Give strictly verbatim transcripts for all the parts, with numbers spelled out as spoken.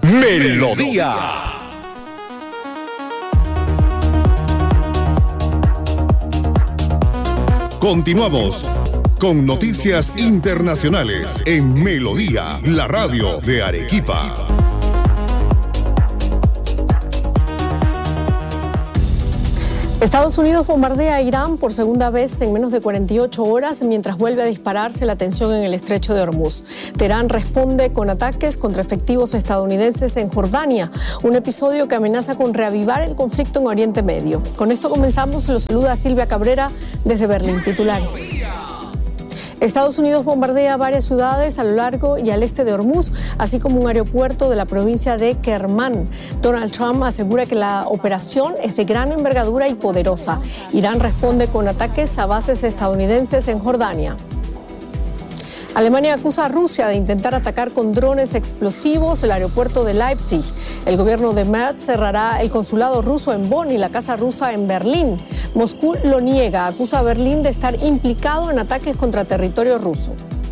Melodía. Continuamos con noticias internacionales en Melodía, la radio de Arequipa. Estados Unidos bombardea a Irán por segunda vez en menos de cuarenta y ocho horas mientras vuelve a dispararse la tensión en el estrecho de Hormuz. Teherán responde con ataques contra efectivos estadounidenses en Jordania, un episodio que amenaza con reavivar el conflicto en Oriente Medio. Con esto comenzamos. Los saluda Silvia Cabrera desde Berlín. Titulares. Estados Unidos bombardea varias ciudades a lo largo y al este de Hormuz, así como un aeropuerto de la provincia de Kermán. Donald Trump asegura que la operación es de gran envergadura y poderosa. Irán responde con ataques a bases estadounidenses en Jordania. Alemania acusa a Rusia de intentar atacar con drones explosivos el aeropuerto de Leipzig. El gobierno de Merz cerrará el consulado ruso en Bonn y la casa rusa en Berlín. Moscú lo niega, acusa a Berlín de estar implicado en ataques contra territorio ruso.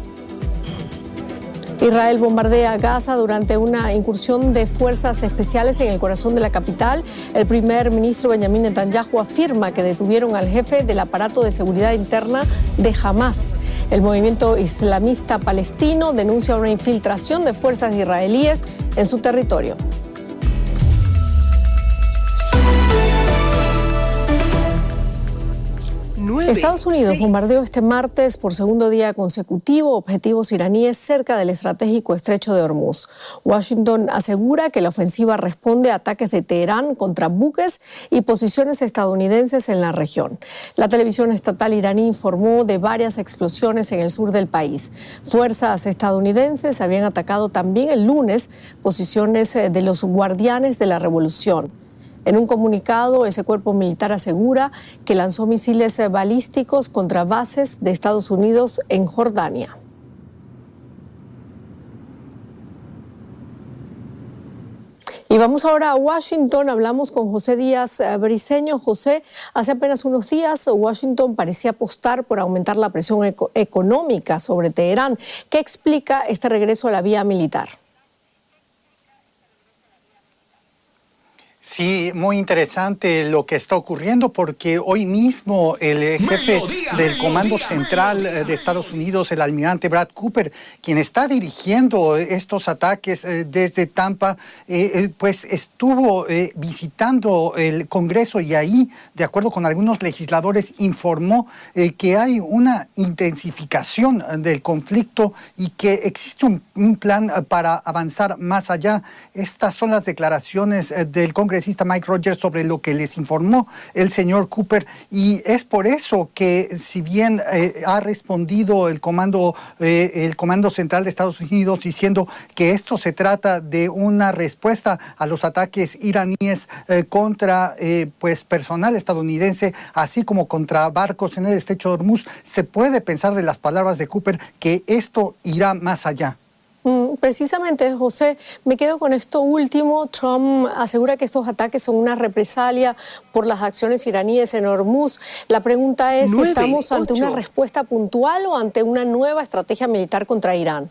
Israel bombardea Gaza durante una incursión de fuerzas especiales en el corazón de la capital. El primer ministro Benjamin Netanyahu afirma que detuvieron al jefe del aparato de seguridad interna de Hamas. El movimiento islamista palestino denuncia una infiltración de fuerzas israelíes en su territorio. Estados Unidos bombardeó este martes por segundo día consecutivo objetivos iraníes cerca del estratégico estrecho de Hormuz. Washington asegura que la ofensiva responde a ataques de Teherán contra buques y posiciones estadounidenses en la región. La televisión estatal iraní informó de varias explosiones en el sur del país. Fuerzas estadounidenses habían atacado también el lunes posiciones de los guardianes de la revolución. En un comunicado, ese cuerpo militar asegura que lanzó misiles balísticos contra bases de Estados Unidos en Jordania. Y vamos ahora a Washington. Hablamos con José Díaz Briceño. José, hace apenas unos días Washington parecía apostar por aumentar la presión eco- económica sobre Teherán. ¿Qué explica este regreso a la vía militar? Sí, muy interesante lo que está ocurriendo porque hoy mismo el jefe del Comando Central de Estados Unidos, el almirante Brad Cooper, quien está dirigiendo estos ataques desde Tampa, pues estuvo visitando el Congreso y ahí, de acuerdo con algunos legisladores, informó que hay una intensificación del conflicto y que existe un, un plan para avanzar más allá. Estas son las declaraciones del Congreso. Congresista Mike Rogers sobre lo que les informó el señor Cooper, y es por eso que si bien eh, ha respondido el comando eh, el Comando Central de Estados Unidos diciendo que esto se trata de una respuesta a los ataques iraníes eh, contra eh, pues personal estadounidense, así como contra barcos en el estrecho de Hormuz, se puede pensar de las palabras de Cooper que esto irá más allá. Precisamente, José, me quedo con esto último. Trump asegura que estos ataques son una represalia por las acciones iraníes en Hormuz. La pregunta es si estamos ante una respuesta puntual o ante una nueva estrategia militar contra Irán.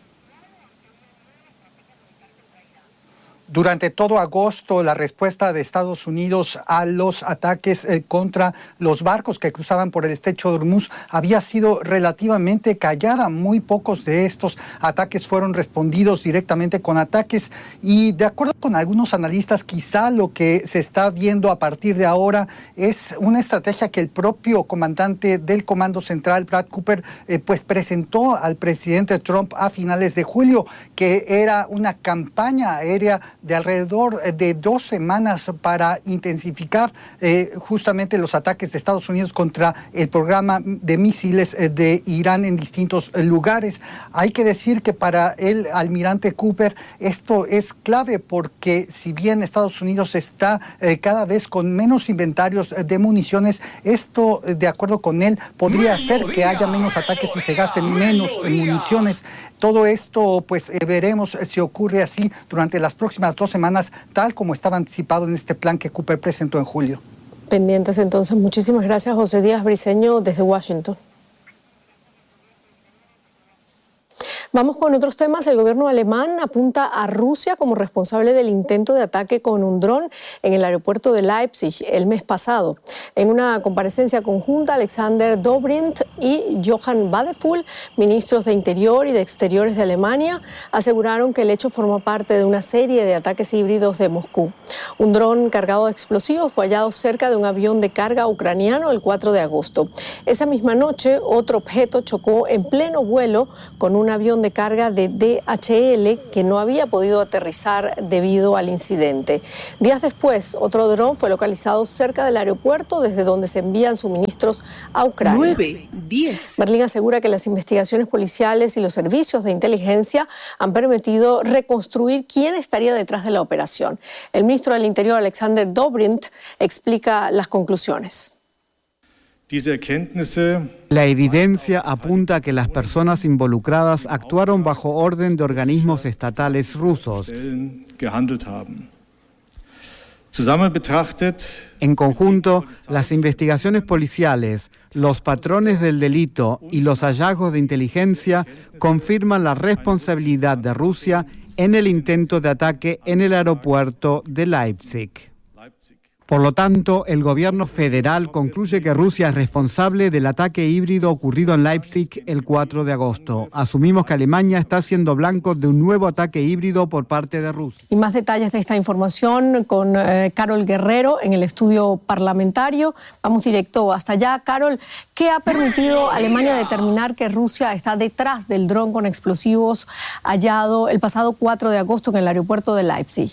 Durante todo agosto, la respuesta de Estados Unidos a los ataques eh, contra los barcos que cruzaban por el estrecho de Hormuz había sido relativamente callada. Muy pocos de estos ataques fueron respondidos directamente con ataques y, de acuerdo con algunos analistas, quizá lo que se está viendo a partir de ahora es una estrategia que el propio comandante del Comando Central, Brad Cooper, eh, pues presentó al presidente Trump a finales de julio, que era una campaña aérea de alrededor de dos semanas para intensificar eh, justamente los ataques de Estados Unidos contra el programa de misiles eh, de Irán en distintos eh, lugares. Hay que decir que para el almirante Cooper esto es clave porque si bien Estados Unidos está eh, cada vez con menos inventarios eh, de municiones, esto, eh, de acuerdo con él, podría hacer que haya menos ataques y se gasten menos eh, municiones. Todo esto, pues eh, veremos si ocurre así durante las próximas dos semanas, tal como estaba anticipado en este plan que Cooper presentó en julio. Pendientes entonces. Muchísimas gracias, José Díaz Briceño, desde Washington. Vamos con otros temas. El gobierno alemán apunta a Rusia como responsable del intento de ataque con un dron en el aeropuerto de Leipzig el mes pasado. En una comparecencia conjunta, Alexander Dobrindt y Johann Wadephul, ministros de Interior y de Exteriores de Alemania, aseguraron que el hecho forma parte de una serie de ataques híbridos de Moscú. Un dron cargado de explosivos fue hallado cerca de un avión de carga ucraniano el cuatro de agosto. Esa misma noche, otro objeto chocó en pleno vuelo con un avión de carga de D H L que no había podido aterrizar debido al incidente. Días después, otro dron fue localizado cerca del aeropuerto desde donde se envían suministros a Ucrania. nueve, diez. Berlín asegura que las investigaciones policiales y los servicios de inteligencia han permitido reconstruir quién estaría detrás de la operación. El ministro del Interior, Alexander Dobrindt, explica las conclusiones. La evidencia apunta a que las personas involucradas actuaron bajo orden de organismos estatales rusos. En conjunto, las investigaciones policiales, los patrones del delito y los hallazgos de inteligencia confirman la responsabilidad de Rusia en el intento de ataque en el aeropuerto de Leipzig. Por lo tanto, el gobierno federal concluye que Rusia es responsable del ataque híbrido ocurrido en Leipzig el cuatro de agosto. Asumimos que Alemania está siendo blanco de un nuevo ataque híbrido por parte de Rusia. Y más detalles de esta información con eh, Carol Guerrero en el estudio parlamentario. Vamos directo hasta allá. Carol, ¿qué ha permitido a Alemania determinar que Rusia está detrás del dron con explosivos hallado el pasado cuatro de agosto en el aeropuerto de Leipzig?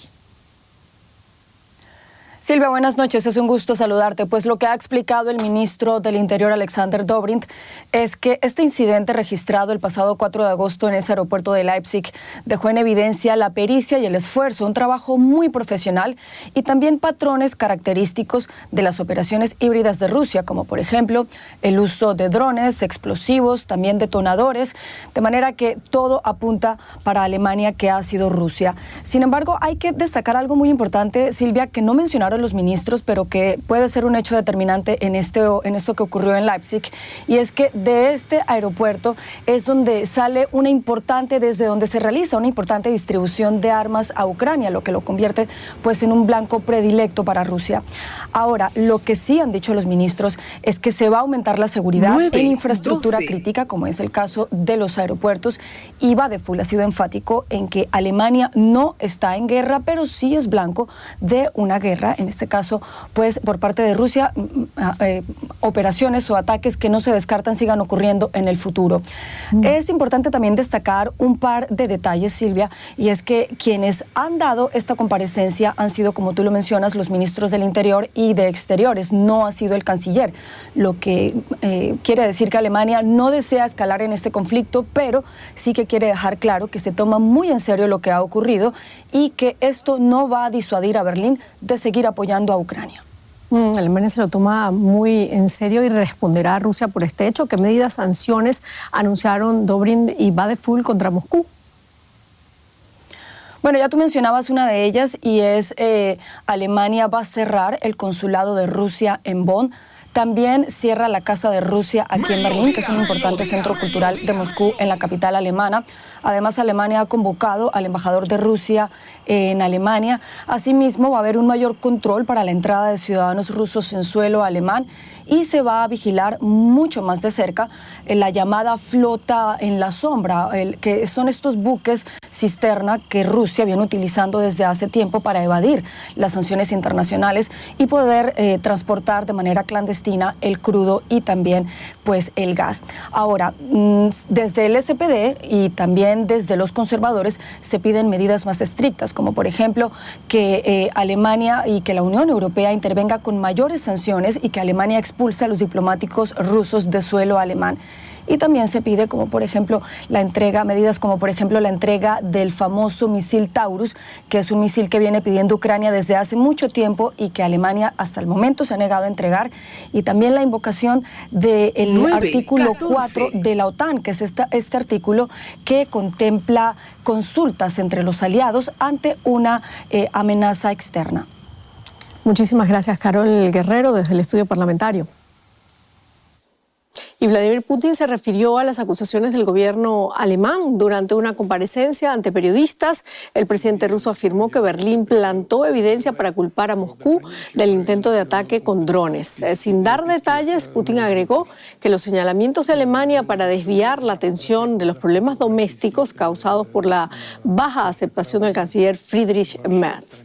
Silvia, buenas noches. Es un gusto saludarte. Pues lo que ha explicado el ministro del Interior, Alexander Dobrindt, es que este incidente registrado el pasado cuatro de agosto en ese aeropuerto de Leipzig dejó en evidencia la pericia y el esfuerzo, un trabajo muy profesional y también patrones característicos de las operaciones híbridas de Rusia, como por ejemplo el uso de drones, explosivos, también detonadores, de manera que todo apunta para Alemania que ha sido Rusia. Sin embargo, hay que destacar algo muy importante, Silvia, que no mencionaron los ministros, pero que puede ser un hecho determinante en, este, en esto que ocurrió en Leipzig, y es que de este aeropuerto es donde sale una importante, desde donde se realiza una importante distribución de armas a Ucrania, lo que lo convierte pues en un blanco predilecto para Rusia. Ahora, lo que sí han dicho los ministros es que se va a aumentar la seguridad nueve, en infraestructura doce. Crítica, como es el caso de los aeropuertos, y Wadephul ha sido enfático en que Alemania no está en guerra, pero sí es blanco de una guerra, en este caso, pues por parte de Rusia, eh, operaciones o ataques que no se descartan sigan ocurriendo en el futuro. Mm. Es importante también destacar un par de detalles, Silvia, y es que quienes han dado esta comparecencia han sido, como tú lo mencionas, los ministros del Interior y de Exteriores, no ha sido el canciller, lo que eh, quiere decir que Alemania no desea escalar en este conflicto, pero sí que quiere dejar claro que se toma muy en serio lo que ha ocurrido y que esto no va a disuadir a Berlín de seguir apoyando a Ucrania. Mm, Alemania se lo toma muy en serio y responderá a Rusia por este hecho. ¿Qué medidas, sanciones anunciaron Dobrindt y Wadephul contra Moscú? Bueno, ya tú mencionabas una de ellas y es eh, Alemania va a cerrar el consulado de Rusia en Bonn. También cierra la Casa de Rusia aquí en Berlín, que es un importante centro cultural de Moscú en la capital alemana. Además, Alemania ha convocado al embajador de Rusia en Alemania. Asimismo, va a haber un mayor control para la entrada de ciudadanos rusos en suelo alemán y se va a vigilar mucho más de cerca la llamada flota en la sombra, el, que son estos buques cisterna que Rusia viene utilizando desde hace tiempo para evadir las sanciones internacionales y poder eh, transportar de manera clandestina el crudo y también pues el gas. Ahora, desde el S P D y también desde los conservadores se piden medidas más estrictas, como por ejemplo que eh, Alemania y que la Unión Europea intervenga con mayores sanciones y que Alemania expulse a los diplomáticos rusos de suelo alemán. Y también se pide, como por ejemplo, la entrega, medidas como por ejemplo la entrega del famoso misil Taurus, que es un misil que viene pidiendo Ucrania desde hace mucho tiempo y que Alemania hasta el momento se ha negado a entregar. Y también la invocación del artículo cuatro de la OTAN, que es esta, este artículo que contempla consultas entre los aliados ante una eh, amenaza externa. Muchísimas gracias, Carol Guerrero, desde el estudio parlamentario. Y Vladimir Putin se refirió a las acusaciones del gobierno alemán durante una comparecencia ante periodistas. El presidente ruso afirmó que Berlín plantó evidencia para culpar a Moscú del intento de ataque con drones. Sin dar detalles, Putin agregó que los señalamientos de Alemania para desviar la atención de los problemas domésticos causados por la baja aceptación del canciller Friedrich Merz.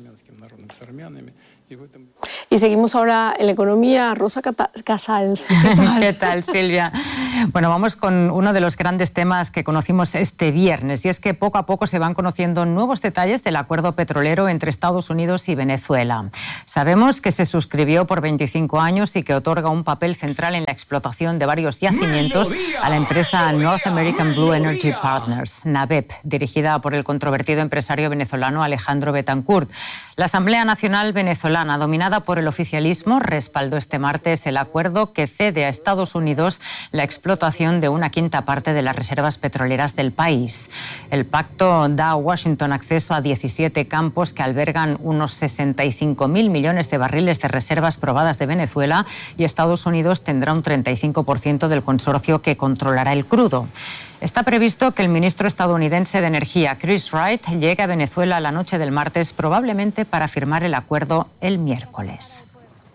Y seguimos ahora en la economía. Rosa Casals. ¿Qué tal? ¿Qué tal, Silvia? Bueno, vamos con uno de los grandes temas que conocimos este viernes, y es que poco a poco se van conociendo nuevos detalles del acuerdo petrolero entre Estados Unidos y Venezuela. Sabemos que se suscribió por veinticinco años y que otorga un papel central en la explotación de varios yacimientos a la empresa North American Blue Energy Partners, NABEP, dirigida por el controvertido empresario venezolano Alejandro Betancourt. La Asamblea Nacional Venezolana, dominada por el oficialismo, respaldó este martes el acuerdo que cede a Estados Unidos la explotación de una quinta parte de las reservas petroleras del país. El pacto da a Washington acceso a diecisiete campos que albergan unos sesenta y cinco mil millones de barriles de reservas probadas de Venezuela, y Estados Unidos tendrá un treinta y cinco por ciento del consorcio que controlará el crudo. Está previsto que el ministro estadounidense de Energía, Chris Wright, llegue a Venezuela la noche del martes, probablemente para firmar el acuerdo el miércoles.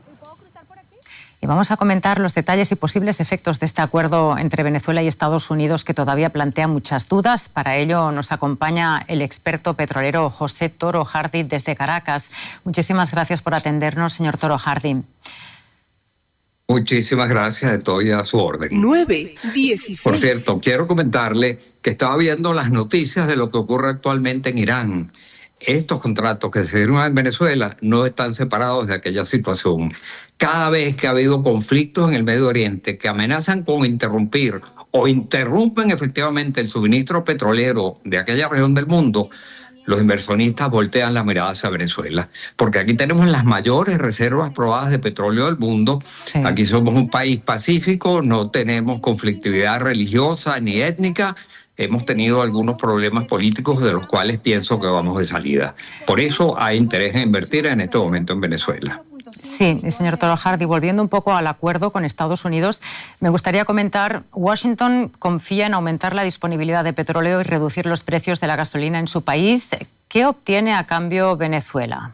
Y vamos a comentar los detalles y posibles efectos de este acuerdo entre Venezuela y Estados Unidos, que todavía plantea muchas dudas. Para ello nos acompaña el experto petrolero José Toro Hardy desde Caracas. Muchísimas gracias por atendernos, señor Toro Hardy. Muchísimas gracias, estoy a su orden. nueve dieciséis. Por cierto, quiero comentarle que estaba viendo las noticias de lo que ocurre actualmente en Irán. Estos contratos que se firman en Venezuela no están separados de aquella situación. Cada vez que ha habido conflictos en el Medio Oriente que amenazan con interrumpir o interrumpen efectivamente el suministro petrolero de aquella región del mundo, los inversionistas voltean la mirada hacia Venezuela, porque aquí tenemos las mayores reservas probadas de petróleo del mundo. Sí. Aquí somos un país pacífico, no tenemos conflictividad religiosa ni étnica. Hemos tenido algunos problemas políticos de los cuales pienso que vamos de salida. Por eso hay interés en invertir en este momento en Venezuela. Sí, señor Toro Hardy, volviendo un poco al acuerdo con Estados Unidos, me gustaría comentar, Washington confía en aumentar la disponibilidad de petróleo y reducir los precios de la gasolina en su país. ¿Qué obtiene a cambio Venezuela?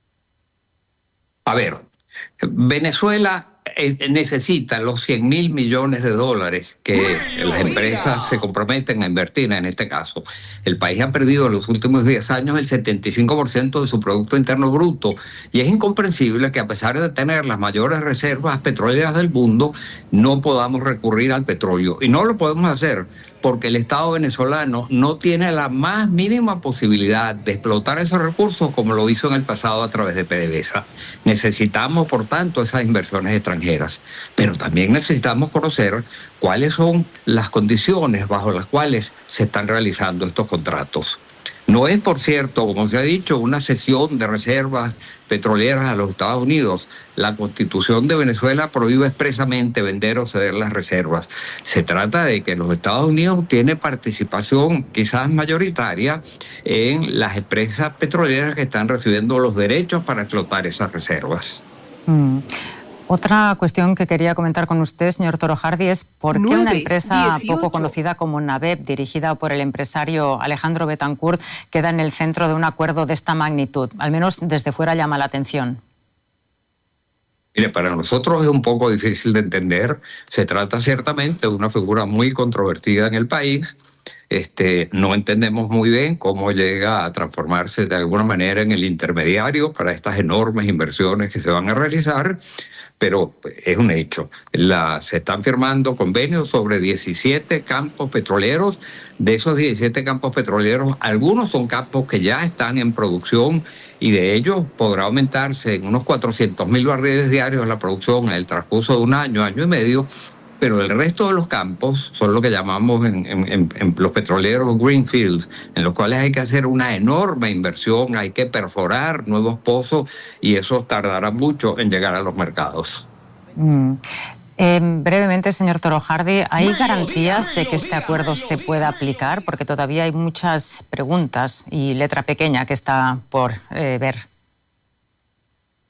A ver, Venezuela necesita los cien mil millones de dólares que las empresas se comprometen a invertir en este caso. El país ha perdido en los últimos diez años el setenta y cinco por ciento de su Producto Interno Bruto, y es incomprensible que a pesar de tener las mayores reservas petroleras del mundo, no podamos recurrir al petróleo. Y no lo podemos hacer porque el Estado venezolano no tiene la más mínima posibilidad de explotar esos recursos como lo hizo en el pasado a través de PDVSA. Necesitamos, por tanto, esas inversiones extranjeras, pero también necesitamos conocer cuáles son las condiciones bajo las cuales se están realizando estos contratos. No es, por cierto, como se ha dicho, una cesión de reservas petroleras a los Estados Unidos. La Constitución de Venezuela prohíbe expresamente vender o ceder las reservas. Se trata de que los Estados Unidos tienen participación quizás mayoritaria en las empresas petroleras que están recibiendo los derechos para explotar esas reservas. Mm. Otra cuestión que quería comentar con usted, señor Toro Hardy, es por qué una empresa poco conocida como NABEP, dirigida por el empresario Alejandro Betancourt, queda en el centro de un acuerdo de esta magnitud. Al menos desde fuera llama la atención. Mire, para nosotros es un poco difícil de entender. Se trata ciertamente de una figura muy controvertida en el país. Este, no entendemos muy bien cómo llega a transformarse de alguna manera en el intermediario para estas enormes inversiones que se van a realizar, pero es un hecho. La, se están firmando convenios sobre diecisiete campos petroleros. De esos diecisiete campos petroleros, algunos son campos que ya están en producción, y de ellos podrá aumentarse en unos cuatrocientos mil barriles diarios la producción en el transcurso de un año, año y medio. Pero el resto de los campos son lo que llamamos en, en, en los petroleros greenfields, en los cuales hay que hacer una enorme inversión, hay que perforar nuevos pozos, y eso tardará mucho en llegar a los mercados. Mm. Eh, brevemente, señor Toro Hardy, ¿hay garantías de que este acuerdo se pueda aplicar? Porque todavía hay muchas preguntas y letra pequeña que está por eh, ver.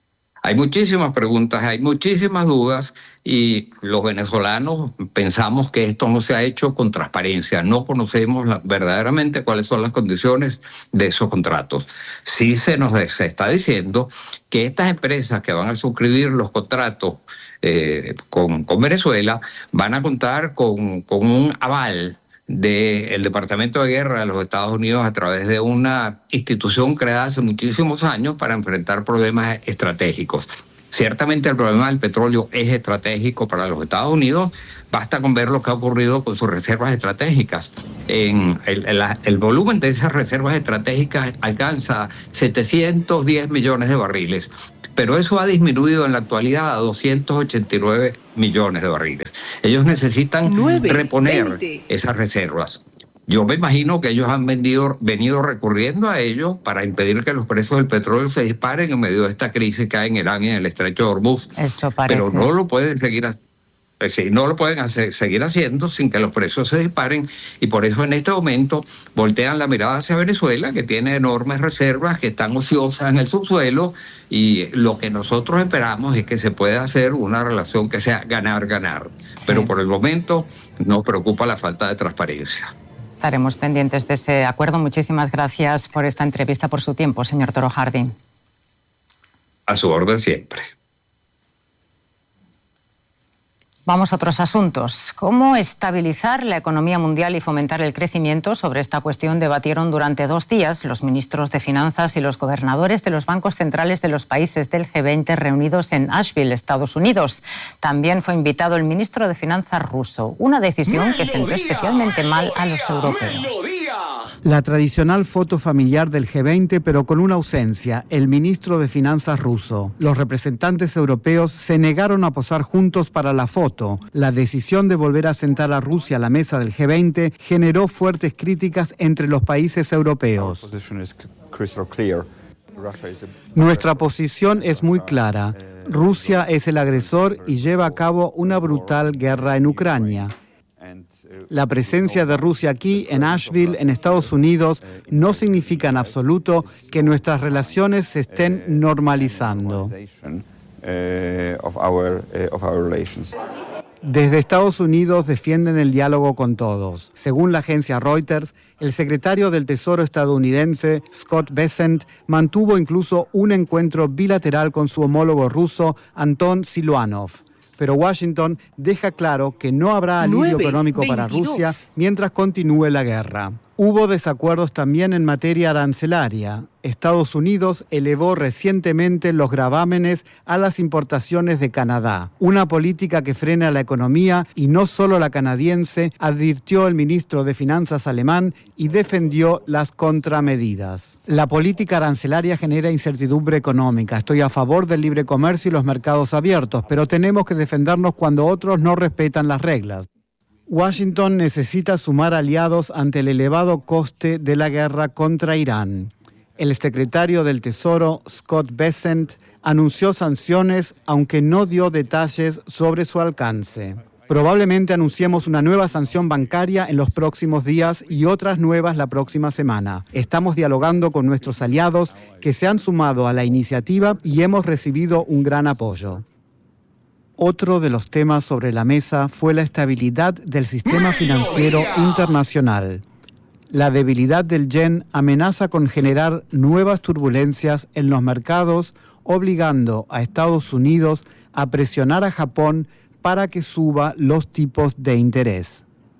Hay muchísimas preguntas, hay muchísimas dudas y los venezolanos pensamos que esto no se ha hecho con transparencia. No conocemos la, verdaderamente cuáles son las condiciones de esos contratos. Sí se nos se está diciendo que estas empresas que van a suscribir los contratos eh, con, con Venezuela van a contar con, con un aval del Departamento de Guerra de los Estados Unidos a través de una institución creada hace muchísimos años para enfrentar problemas estratégicos. Ciertamente el problema del petróleo es estratégico para los Estados Unidos. Basta con ver lo que ha ocurrido con sus reservas estratégicas. En el, el, el volumen de esas reservas estratégicas alcanza setecientos diez millones de barriles. Pero eso ha disminuido en la actualidad a doscientos ochenta y nueve millones de barriles. Ellos necesitan nueve, reponer veinte esas reservas. Yo me imagino que ellos han vendido, venido recurriendo a ello para impedir que los precios del petróleo se disparen en medio de esta crisis que hay en Irán y en el estrecho de Hormuz. Eso parece. Pero no lo pueden seguir haciendo. Sí, no lo pueden hacer, seguir haciendo sin que los precios se disparen y por eso en este momento voltean la mirada hacia Venezuela, que tiene enormes reservas que están ociosas en el subsuelo, y lo que nosotros esperamos es que se pueda hacer una relación que sea ganar-ganar. Sí. Pero por el momento nos preocupa la falta de transparencia. Estaremos pendientes de ese acuerdo. Muchísimas gracias por esta entrevista, por su tiempo, señor Toro Hardy. A su orden siempre. Vamos a otros asuntos. ¿Cómo estabilizar la economía mundial y fomentar el crecimiento? Sobre esta cuestión debatieron durante dos días los ministros de Finanzas y los gobernadores de los bancos centrales de los países del G veinte reunidos en Asheville, Estados Unidos. También fue invitado el ministro de Finanzas ruso, una decisión que sentó especialmente mal a los europeos. La tradicional foto familiar del G veinte, pero con una ausencia, el ministro de Finanzas ruso. Los representantes europeos se negaron a posar juntos para la foto. La decisión de volver a sentar a Rusia a la mesa del G veinte generó fuertes críticas entre los países europeos. Nuestra posición es muy clara. Rusia es el agresor y lleva a cabo una brutal guerra en Ucrania. La presencia de Rusia aquí, en Asheville, en Estados Unidos, no significa en absoluto que nuestras relaciones se estén normalizando. Desde Estados Unidos defienden el diálogo con todos. Según la agencia Reuters, el secretario del Tesoro estadounidense, Scott Bessent, mantuvo incluso un encuentro bilateral con su homólogo ruso, Anton Siluanov. Pero Washington deja claro que no habrá alivio económico para Rusia mientras continúe la guerra. Hubo desacuerdos también en materia arancelaria. Estados Unidos elevó recientemente los gravámenes a las importaciones de Canadá, una política que frena la economía y no solo la canadiense, advirtió el ministro de Finanzas alemán y defendió las contramedidas. La política arancelaria genera incertidumbre económica. Estoy a favor del libre comercio y los mercados abiertos, pero tenemos que defendernos cuando otros no respetan las reglas. Washington necesita sumar aliados ante el elevado coste de la guerra contra Irán. El secretario del Tesoro, Scott Bessent, anunció sanciones, aunque no dio detalles sobre su alcance. Probablemente anunciemos una nueva sanción bancaria en los próximos días y otras nuevas la próxima semana. Estamos dialogando con nuestros aliados que se han sumado a la iniciativa y hemos recibido un gran apoyo. Otro de los temas sobre la mesa fue la estabilidad del sistema financiero internacional. La debilidad del yen amenaza con generar nuevas turbulencias en los mercados, obligando a Estados Unidos a presionar a Japón para que suba los tipos de interés.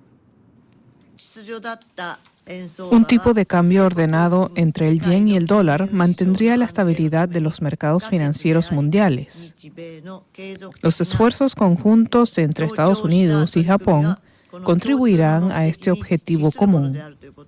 Un tipo de cambio ordenado entre el yen y el dólar mantendría la estabilidad de los mercados financieros mundiales. Los esfuerzos conjuntos entre Estados Unidos y Japón contribuirán a este objetivo común.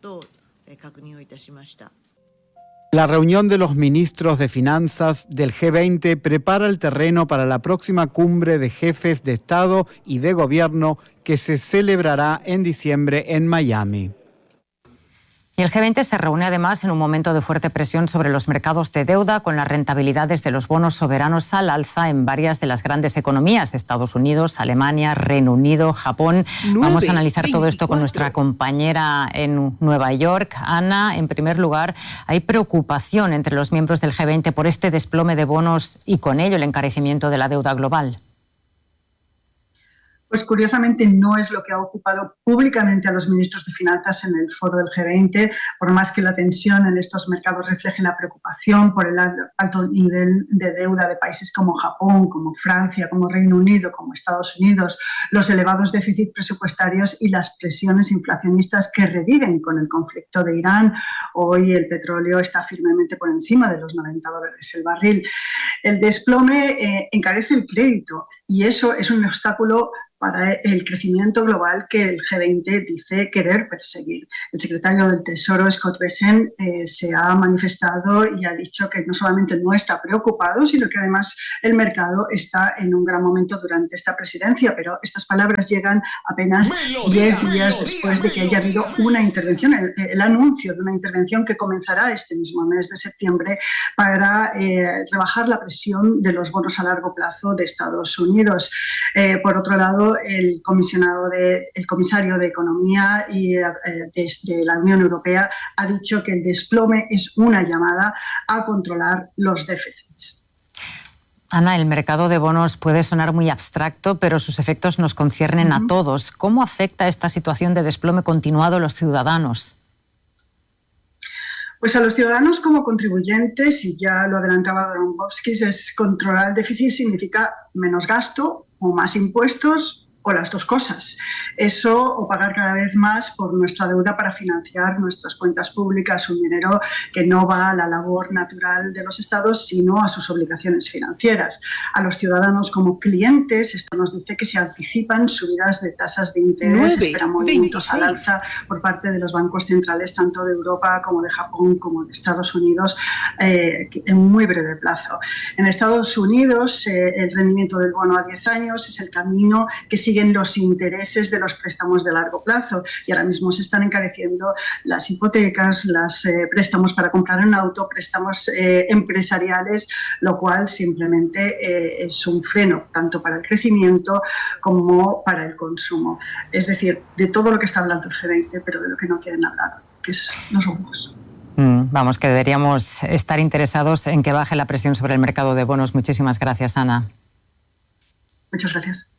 La reunión de los ministros de Finanzas del G veinte prepara el terreno para la próxima cumbre de jefes de Estado y de Gobierno que se celebrará en diciembre en Miami. Y el G veinte se reúne además en un momento de fuerte presión sobre los mercados de deuda, con las rentabilidades de los bonos soberanos al alza en varias de las grandes economías: Estados Unidos, Alemania, Reino Unido, Japón. Vamos a analizar todo esto con nuestra compañera en Nueva York. Ana, en primer lugar, hay preocupación entre los miembros del G veinte por este desplome de bonos y con ello el encarecimiento de la deuda global. Pues curiosamente no es lo que ha ocupado públicamente a los ministros de Finanzas en el foro del G veinte, por más que la tensión en estos mercados refleje la preocupación por el alto nivel de deuda de países como Japón, como Francia, como Reino Unido, como Estados Unidos, los elevados déficits presupuestarios y las presiones inflacionistas que reviven con el conflicto de Irán. Hoy el petróleo está firmemente por encima de los noventa dólares el barril. El desplome eh, encarece el crédito y eso es un obstáculo para el crecimiento global que el G veinte dice querer perseguir. El secretario del Tesoro, Scott Bessent, eh, se ha manifestado y ha dicho que no solamente no está preocupado, sino que además el mercado está en un gran momento durante esta presidencia, pero estas palabras llegan apenas diez días después de que haya habido una intervención, el, el anuncio de una intervención que comenzará este mismo mes de septiembre para eh, rebajar la presión de los bonos a largo plazo de Estados Unidos. Eh, por otro lado, el comisionado de, el comisario de Economía y, eh, de, de la Unión Europea ha dicho que el desplome es una llamada a controlar los déficits. Ana, el mercado de bonos puede sonar muy abstracto, pero sus efectos nos conciernen uh-huh. a todos. ¿Cómo afecta esta situación de desplome continuado a los ciudadanos? Pues a los ciudadanos como contribuyentes, y ya lo adelantaba Dombrovskis, es controlar el déficit significa menos gasto o más impuestos o las dos cosas. Eso o pagar cada vez más por nuestra deuda para financiar nuestras cuentas públicas, un dinero que no va a la labor natural de los estados, sino a sus obligaciones financieras. A los ciudadanos como clientes, esto nos dice que se anticipan subidas de tasas de interés, esperan movimientos al alza por parte de los bancos centrales, tanto de Europa como de Japón como de Estados Unidos, eh, en muy breve plazo. En Estados Unidos, eh, el rendimiento del bono a diez años es el camino que sigue los intereses de los préstamos de largo plazo, y ahora mismo se están encareciendo las hipotecas, los eh, préstamos para comprar un auto, préstamos eh, empresariales, lo cual simplemente eh, es un freno tanto para el crecimiento como para el consumo. Es decir, de todo lo que está hablando el G veinte, pero de lo que no quieren hablar, que es los bonos. Mm, vamos, que deberíamos estar interesados en que baje la presión sobre el mercado de bonos. Muchísimas gracias, Ana. Muchas gracias.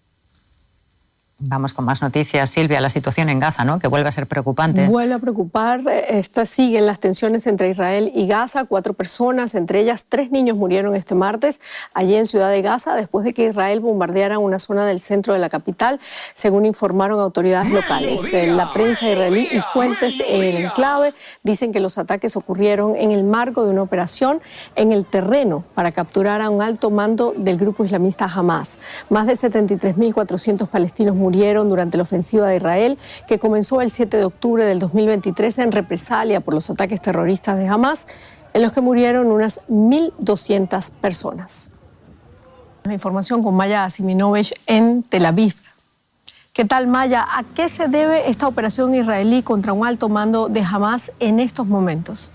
Vamos con más noticias. Silvia, la situación en Gaza, ¿no?, que vuelve a ser preocupante. Vuelve a preocupar. Estas siguen las tensiones entre Israel y Gaza. Cuatro personas, entre ellas tres niños, murieron este martes allí en Ciudad de Gaza después de que Israel bombardeara una zona del centro de la capital, según informaron autoridades locales. La prensa israelí y fuentes en el enclave dicen que los ataques ocurrieron en el marco de una operación en el terreno para capturar a un alto mando del grupo islamista Hamas. Más de setenta y tres mil cuatrocientos palestinos murieron murieron durante la ofensiva de Israel, que comenzó el siete de octubre del dos mil veintitrés en represalia por los ataques terroristas de Hamas, en los que murieron unas mil doscientas personas. La información con Maya Asiminovich en Tel Aviv. ¿Qué tal, Maya? ¿A qué se debe esta operación israelí contra un alto mando de Hamas en estos momentos?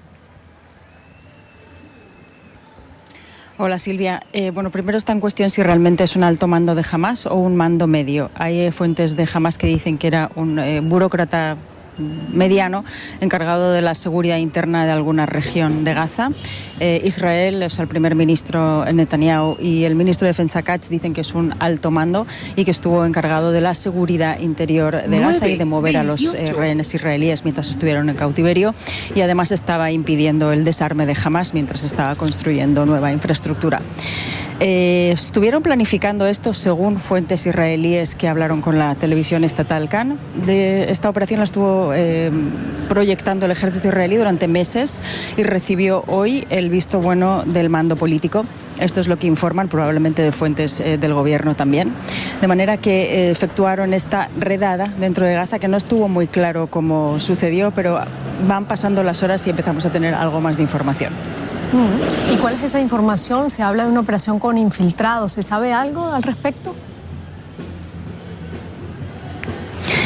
Hola, Silvia. Eh, bueno, primero está en cuestión si realmente es un alto mando de Hamas o un mando medio. Hay eh, fuentes de Hamas que dicen que era un eh, burócrata mediano encargado de la seguridad interna de alguna región de Gaza. Eh, Israel, o sea, el primer ministro Netanyahu y el ministro de Defensa Katz dicen que es un alto mando y que estuvo encargado de la seguridad interior de Gaza y de mover a los eh, rehenes israelíes mientras estuvieron en cautiverio, y además estaba impidiendo el desarme de Hamas mientras estaba construyendo nueva infraestructura. Eh, estuvieron planificando esto, según fuentes israelíes que hablaron con la televisión estatal Kan. De esta operación la estuvo eh, proyectando el ejército israelí durante meses y recibió hoy el visto bueno del mando político. Esto es lo que informan, probablemente de fuentes eh, del gobierno también. De manera que eh, efectuaron esta redada dentro de Gaza, que no estuvo muy claro cómo sucedió, pero van pasando las horas y empezamos a tener algo más de información. ¿Y cuál es esa información? Se habla de una operación con infiltrados. ¿Se sabe algo al respecto?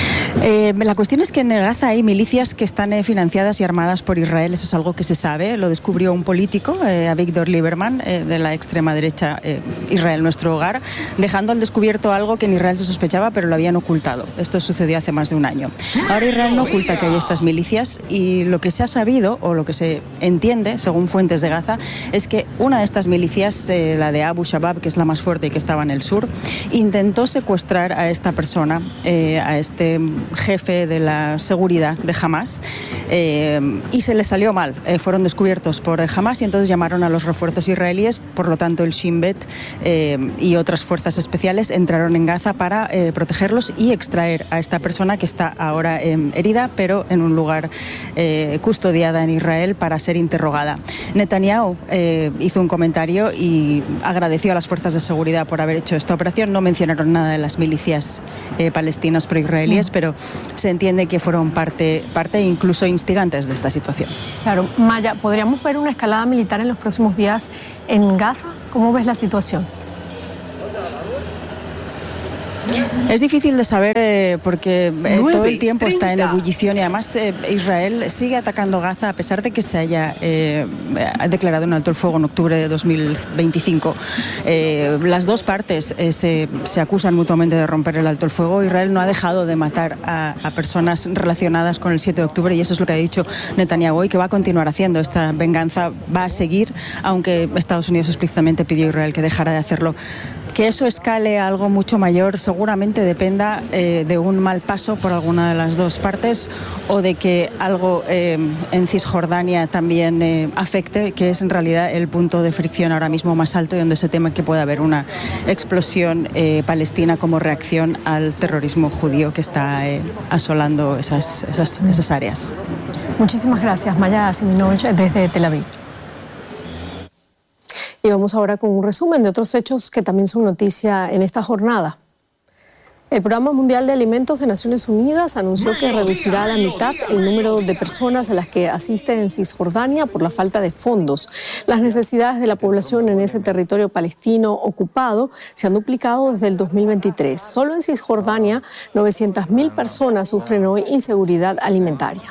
Eh, la cuestión es que en Gaza hay milicias que están eh, financiadas y armadas por Israel. Eso es algo que se sabe. Lo descubrió un político, eh, Avigdor Lieberman, eh, de la extrema derecha, eh, Israel nuestro hogar, dejando al descubierto algo que en Israel se sospechaba, pero lo habían ocultado. Esto sucedió hace más de un año. Ahora Israel no oculta que hay estas milicias, y lo que se ha sabido, o lo que se entiende, según fuentes de Gaza, es que una de estas milicias, eh, la de Abu Shabab, que es la más fuerte y que estaba en el sur, intentó secuestrar a esta persona, eh, a este jefe de la seguridad de Hamas, eh, y se les salió mal. Eh, fueron descubiertos por Hamas y entonces llamaron a los refuerzos israelíes. Por lo tanto, el Shin Bet eh, y otras fuerzas especiales entraron en Gaza para eh, protegerlos y extraer a esta persona que está ahora eh, herida, pero en un lugar eh, custodiada en Israel para ser interrogada. Netanyahu eh, hizo un comentario y agradeció a las fuerzas de seguridad por haber hecho esta operación. No mencionaron nada de las milicias eh, palestinas pro-israelíes, pero se entiende que fueron parte, parte incluso instigantes de esta situación. Claro, Maya, ¿podríamos ver una escalada militar en los próximos días en Gaza? ¿Cómo ves la situación? Es difícil de saber eh, porque eh, todo el tiempo está en ebullición, y además eh, Israel sigue atacando Gaza a pesar de que se haya eh, declarado un alto el fuego en octubre de dos mil veinticinco. Eh, las dos partes eh, se, se acusan mutuamente de romper el alto el fuego. Israel no ha dejado de matar a, a personas relacionadas con el siete de octubre, y eso es lo que ha dicho Netanyahu, y que va a continuar haciendo. Esta venganza va a seguir, aunque Estados Unidos explícitamente pidió a Israel que dejara de hacerlo. Que eso escale a algo mucho mayor seguramente dependa eh, de un mal paso por alguna de las dos partes, o de que algo eh, en Cisjordania también eh, afecte, que es en realidad el punto de fricción ahora mismo más alto, y donde se teme que pueda haber una explosión eh, palestina como reacción al terrorismo judío que está eh, asolando esas, esas, esas áreas. Muchísimas gracias, Maya Siminovich, desde Tel Aviv. Y vamos ahora con un resumen de otros hechos que también son noticia en esta jornada. El Programa Mundial de Alimentos de Naciones Unidas anunció que reducirá a la mitad el número de personas a las que asiste en Cisjordania por la falta de fondos. Las necesidades de la población en ese territorio palestino ocupado se han duplicado desde el dos mil veintitrés. Solo en Cisjordania, novecientas mil personas sufren hoy inseguridad alimentaria.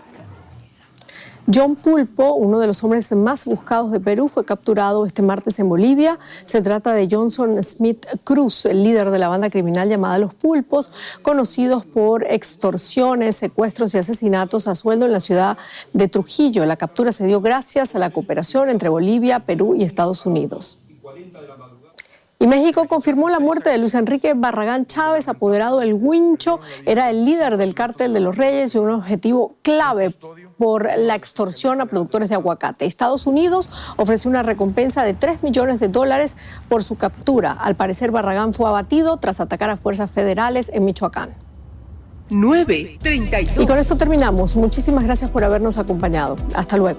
John Pulpo, uno de los hombres más buscados de Perú, fue capturado este martes en Bolivia. Se trata de Johnson Smith Cruz, el líder de la banda criminal llamada Los Pulpos, conocidos por extorsiones, secuestros y asesinatos a sueldo en la ciudad de Trujillo. La captura se dio gracias a la cooperación entre Bolivia, Perú y Estados Unidos. Y México confirmó la muerte de Luis Enrique Barragán Chávez, apoderado del Huincho. Era el líder del Cártel de los Reyes y un objetivo clave por la extorsión a productores de aguacate. Estados Unidos ofreció una recompensa de tres millones de dólares por su captura. Al parecer, Barragán fue abatido tras atacar a fuerzas federales en Michoacán. nueve treinta y dos. Y con esto terminamos. Muchísimas gracias por habernos acompañado. Hasta luego.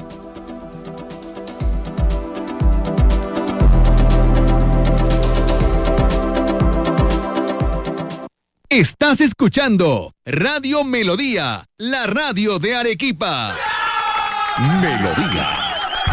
Estás escuchando Radio Melodía, la radio de Arequipa. Melodía.